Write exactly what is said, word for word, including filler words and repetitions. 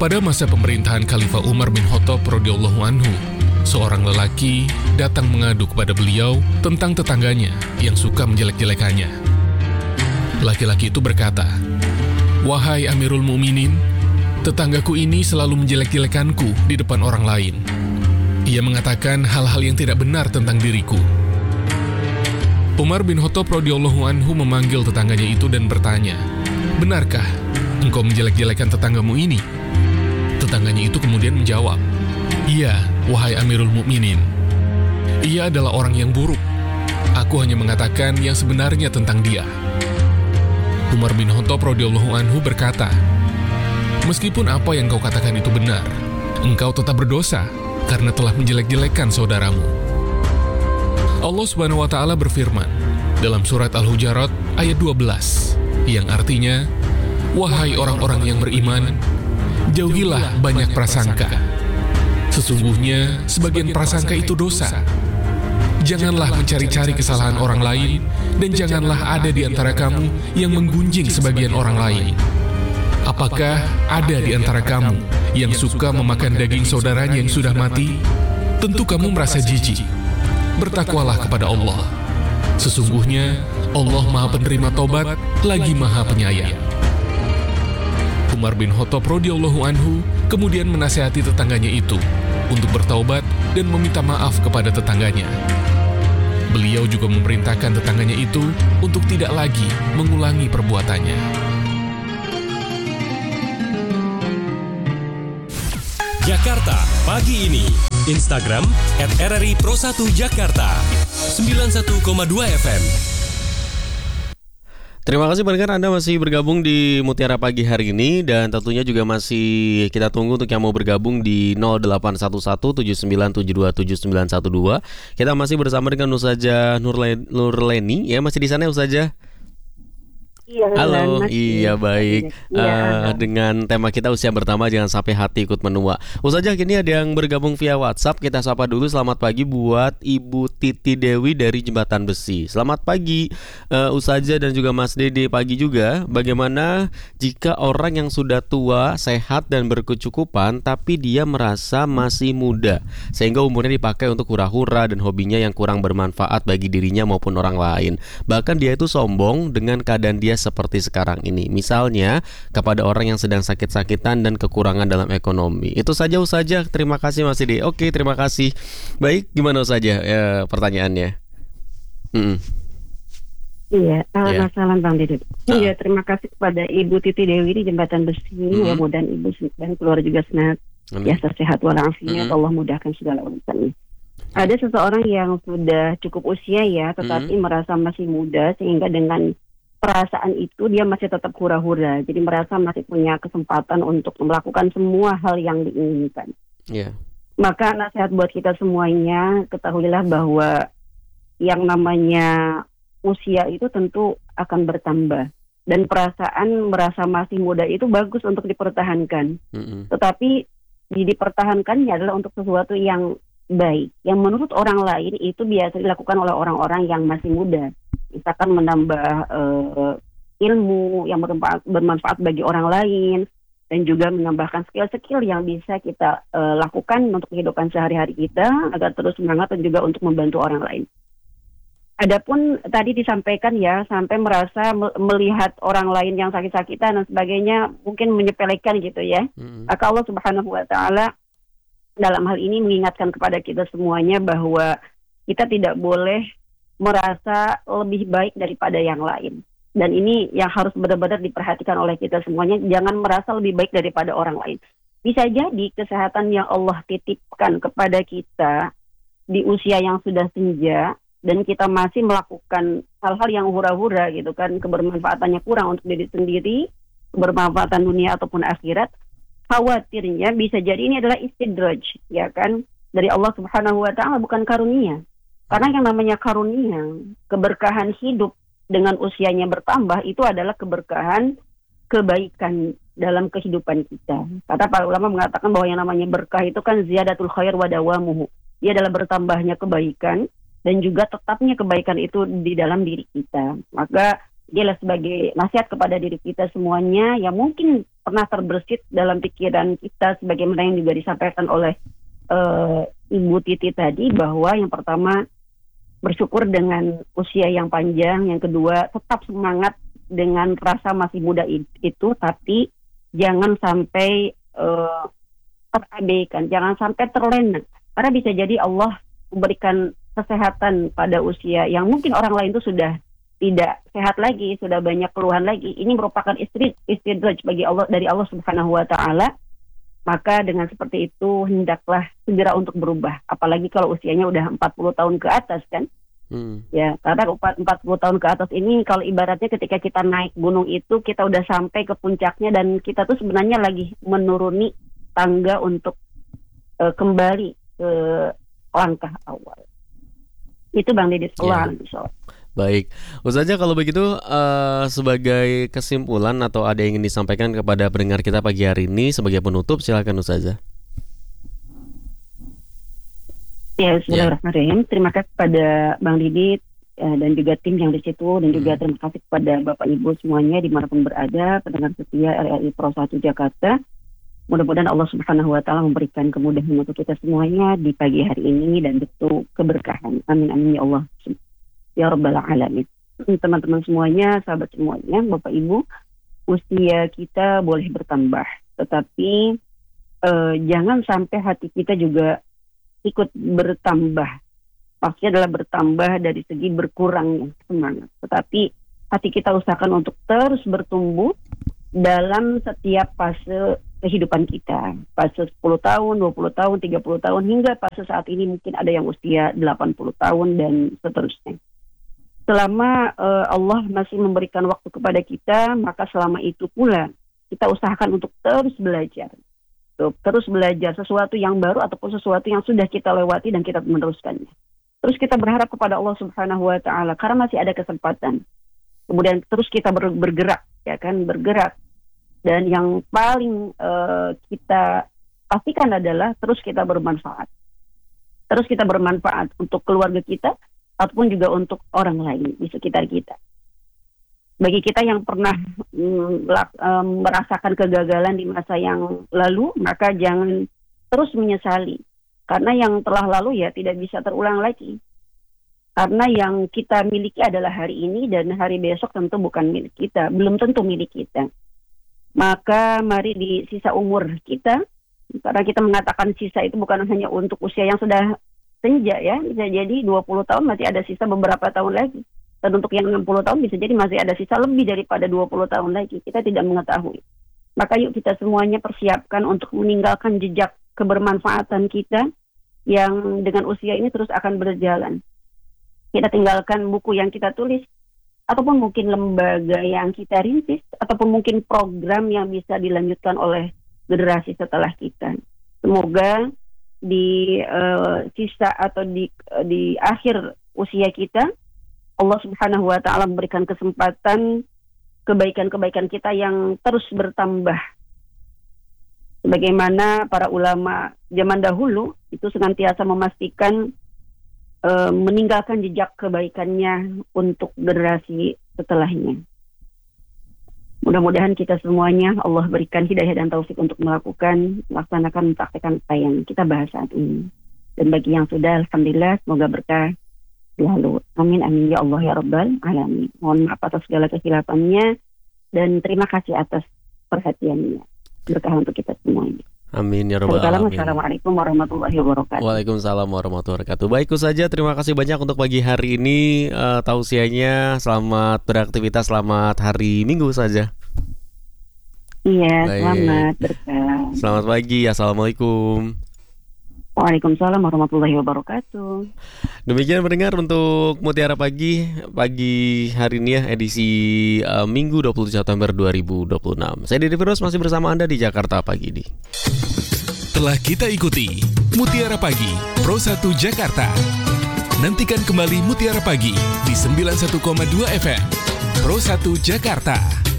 Pada masa pemerintahan Khalifah Umar bin Khattab radhiyallahu anhu, seorang lelaki datang mengadu kepada beliau tentang tetangganya yang suka menjelek-jelekannya. Laki-laki itu berkata, "Wahai Amirul Mukminin, tetanggaku ini selalu menjelek-jelekanku di depan orang lain. Ia mengatakan hal-hal yang tidak benar tentang diriku." Umar bin Khattab radhiyallahu anhu memanggil tetangganya itu dan bertanya, "Benarkah engkau menjelek-jelekan tetanggamu ini?" Tetangganya itu kemudian menjawab, "Iya, wahai Amirul Mukminin. Ia adalah orang yang buruk. Aku hanya mengatakan yang sebenarnya tentang dia." Umar bin Khattab radhiyallahu anhu berkata, "Meskipun apa yang kau katakan itu benar, engkau tetap berdosa karena telah menjelek-jelekan saudaramu." Allah Subhanahu wa taala berfirman dalam surat Al-Hujurat ayat dua belas yang artinya, "Wahai orang-orang yang beriman, jauhilah banyak prasangka. Sesungguhnya sebagian prasangka itu dosa. Janganlah mencari-cari kesalahan orang lain, dan janganlah ada di antara kamu yang menggunjing sebagian orang lain. Apakah ada di antara kamu yang suka memakan daging saudaranya yang sudah mati? Tentu kamu merasa jijik. Bertakwalah kepada Allah. Sesungguhnya Allah Maha Penerima Tobat, lagi Maha Penyayang." Umar bin Khattab radhiyallahu anhu kemudian menasihati tetangganya itu untuk bertaubat dan meminta maaf kepada tetangganya. Beliau juga memerintahkan tetangganya itu untuk tidak lagi mengulangi perbuatannya. Jakarta Pagi Ini, Instagram et r r i pro satu Jakarta, sembilan puluh satu koma dua F M. Terima kasih pendengar, Anda masih bergabung di Mutiara Pagi hari ini, dan tentunya juga masih kita tunggu untuk yang mau bergabung di nol delapan satu satu tujuh sembilan tujuh dua tujuh sembilan satu dua. Kita masih bersama dengan Ustazah Nurle- Nurleni, ya, masih di sana ya Ustazah? Iya, halo, masih. iya baik. Iya, Uh, dengan tema kita usia pertama, jangan sampai hati ikut menua. Ustazah, kini ada yang bergabung via WhatsApp. Kita sapa dulu. Selamat pagi buat Ibu Titi Dewi dari Jembatan Besi. Selamat pagi uh, Ustazah dan juga Mas Dede. Pagi juga. Bagaimana jika orang yang sudah tua, sehat dan berkecukupan, tapi dia merasa masih muda, sehingga umurnya dipakai untuk hura-hura dan hobinya yang kurang bermanfaat bagi dirinya maupun orang lain. Bahkan dia itu sombong dengan keadaan dia seperti sekarang ini, misalnya kepada orang yang sedang sakit-sakitan dan kekurangan dalam ekonomi. Itu saja Ustazah, terima kasih Mas Dede. Oke, terima kasih. Baik, gimana Ustazah ya, pertanyaannya? Mm-mm. Iya, Ya. salam Bang Dede. Ah. Iya, terima kasih kepada Ibu Titi Dewi di Jembatan Besi. Mm-hmm. Mudah-mudahan Ibu dan keluarga juga senang, Amin. biasa sehat walafiat. Mm-hmm. Allah mudahkan segala urusannya. Ada seseorang yang sudah cukup usia ya, tetapi Mm-hmm. merasa masih muda, sehingga dengan perasaan itu dia masih tetap hura-hura. Jadi merasa masih punya kesempatan untuk melakukan semua hal yang diinginkan. Ya. Maka nasihat buat kita semuanya, ketahuilah bahwa yang namanya usia itu tentu akan bertambah. Dan perasaan merasa masih muda itu bagus untuk dipertahankan. Mm-mm. Tetapi di dipertahankannya adalah untuk sesuatu yang baik. Yang menurut orang lain itu biasa dilakukan oleh orang-orang yang masih muda. Misalkan menambah uh, ilmu yang bermanfaat, bermanfaat bagi orang lain, dan juga menambahkan skill-skill yang bisa kita uh, lakukan untuk kehidupan sehari-hari kita agar terus semangat dan juga untuk membantu orang lain. Adapun tadi disampaikan ya, sampai merasa me- melihat orang lain yang sakit-sakitan dan sebagainya, mungkin menyepelekan gitu ya. Mm-mm. Maka Allah Subhanahu wa taala dalam hal ini mengingatkan kepada kita semuanya bahwa kita tidak boleh merasa lebih baik daripada yang lain. Dan ini yang harus benar-benar diperhatikan oleh kita semuanya. Jangan merasa lebih baik daripada orang lain. Bisa jadi kesehatan yang Allah titipkan kepada kita di usia yang sudah senja, dan kita masih melakukan hal-hal yang hura-hura gitu kan, kebermanfaatannya kurang untuk diri sendiri, kebermanfaatan dunia ataupun akhirat, khawatirnya bisa jadi ini adalah istidraj, ya kan, dari Allah Subhanahu wa taala, bukan karunia. Karena yang namanya karunia, keberkahan hidup dengan usianya bertambah, itu adalah keberkahan kebaikan dalam kehidupan kita. Kata para ulama mengatakan bahwa yang namanya berkah itu kan ziyadatul khair wa dawamuhu. Dia adalah bertambahnya kebaikan dan juga tetapnya kebaikan itu di dalam diri kita. Maka dialah sebagai nasihat kepada diri kita semuanya yang mungkin pernah terbersit dalam pikiran kita, sebagaimana yang juga disampaikan oleh uh, Ibu Titi tadi, bahwa yang pertama bersyukur dengan usia yang panjang, yang kedua tetap semangat dengan rasa masih muda itu, tapi jangan sampai uh, terabaikan, jangan sampai terlena, karena bisa jadi Allah memberikan kesehatan pada usia yang mungkin orang lain itu sudah tidak sehat lagi, sudah banyak keluhan lagi. Ini merupakan istri istidraj bagi Allah, dari Allah Subhanahu wa taala. Maka dengan seperti itu hendaklah segera untuk berubah. Apalagi kalau usianya udah empat puluh tahun ke atas kan. Hmm. Ya, karena empat puluh tahun ke atas ini kalau ibaratnya ketika kita naik gunung itu kita udah sampai ke puncaknya dan kita tuh sebenarnya lagi menuruni tangga untuk uh, kembali ke langkah awal. Itu Bang Didit. Yeah. Baik, Ustazah, kalau begitu uh, sebagai kesimpulan atau ada yang ingin disampaikan kepada pendengar kita pagi hari ini sebagai penutup, silakan Ustazah. Ya, bismillahirrahmanirrahim. Terima kasih kepada Bang Didit uh, dan juga tim yang di situ, dan juga hmm. terima kasih kepada Bapak Ibu semuanya dimanapun berada, pendengar setia R R I Pro satu Jakarta. Mudah-mudahan Allah Subhanahu wa taala memberikan kemudahan untuk kita semuanya di pagi hari ini dan tentu keberkahan. Amin amin ya Allah. Ya Rabbal Alamin. Teman-teman semuanya, sahabat semuanya, Bapak Ibu, usia kita boleh bertambah, tetapi eh, jangan sampai hati kita juga ikut bertambah. Maksudnya adalah bertambah dari segi berkurangnya semangat, tetapi hati kita usahakan untuk terus bertumbuh dalam setiap fase kehidupan kita. Fase sepuluh tahun, dua puluh tahun, tiga puluh tahun, hingga fase saat ini mungkin ada yang usia delapan puluh tahun dan seterusnya. Selama uh, Allah masih memberikan waktu kepada kita, maka selama itu pula kita usahakan untuk terus belajar. Tuh, terus belajar sesuatu yang baru ataupun sesuatu yang sudah kita lewati dan kita meneruskannya. Terus kita berharap kepada Allah Subhanahu wa taala karena masih ada kesempatan. Kemudian terus kita ber, bergerak, ya kan, bergerak. Dan yang paling uh, kita pastikan adalah terus kita bermanfaat. Terus kita bermanfaat untuk keluarga kita ataupun juga untuk orang lain di sekitar kita. Bagi kita yang pernah mm, um, merasakan kegagalan di masa yang lalu, maka jangan terus menyesali. Karena yang telah lalu ya tidak bisa terulang lagi. Karena yang kita miliki adalah hari ini dan hari besok tentu bukan milik kita, belum tentu milik kita. Maka mari di sisa umur kita, karena kita mengatakan sisa itu bukan hanya untuk usia yang sudah senja ya, bisa jadi dua puluh tahun masih ada sisa beberapa tahun lagi. Dan untuk yang enam puluh tahun bisa jadi masih ada sisa lebih daripada dua puluh tahun lagi. Kita tidak mengetahui. Maka yuk kita semuanya persiapkan untuk meninggalkan jejak kebermanfaatan kita yang dengan usia ini terus akan berjalan. Kita tinggalkan buku yang kita tulis, ataupun mungkin lembaga yang kita rintis, ataupun mungkin program yang bisa dilanjutkan oleh generasi setelah kita. Semoga di uh, sisa atau di uh, di akhir usia kita Allah Subhanahu wa taala memberikan kesempatan kebaikan-kebaikan kita yang terus bertambah. Sebagaimana para ulama zaman dahulu itu senantiasa memastikan uh, meninggalkan jejak kebaikannya untuk generasi setelahnya. Mudah-mudahan kita semuanya Allah berikan hidayah dan taufik untuk melakukan, melaksanakan, mempraktikkan apa yang kita bahas saat ini. Dan bagi yang sudah, alhamdulillah, semoga berkah selalu. Amin, amin, ya Allah, ya Rabbal Alamin. Mohon maaf atas segala kesilapannya, dan terima kasih atas perhatiannya. Berkah untuk kita semuanya. Amin ya Rabbal Alamin. Assalamualaikum warahmatullahi wabarakatuh. Waalaikumsalam warahmatullahi wabarakatuh. Baik saja, terima kasih banyak untuk pagi hari ini uh, tausiahnya. Selamat beraktivitas, selamat hari Minggu saja. Iya, baik. Selamat berkah. Selamat pagi, assalamualaikum. Waalaikumsalam warahmatullahi wabarakatuh. Demikian pendengar untuk Mutiara Pagi pagi hari ini ya, edisi uh, Minggu dua puluh September dua ribu dua puluh enam. Saya Didi Firdaus masih bersama Anda di Jakarta pagi ini. Telah kita ikuti Mutiara Pagi Pro satu Jakarta. Nantikan kembali Mutiara Pagi di sembilan puluh satu koma dua F M Pro satu Jakarta.